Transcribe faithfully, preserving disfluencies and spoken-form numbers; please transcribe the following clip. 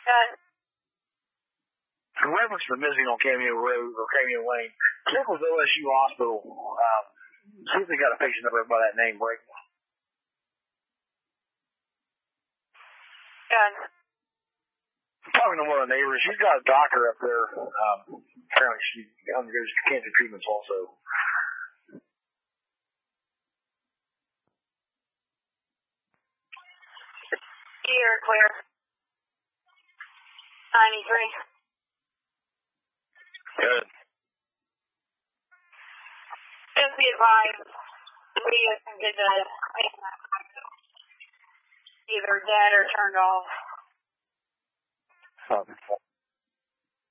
Uh, For reference for missing on Cameo Road or Cameo Lane, check with O S U Hospital. Um, see if they got a patient up there by that name, Break. uh, I'm talking to one of the neighbors. She's got a doctor up there. Um, apparently she undergoes cancer treatments also. You're clear. ninety-three. Good. Just be advised, we did the either dead or turned off. Something.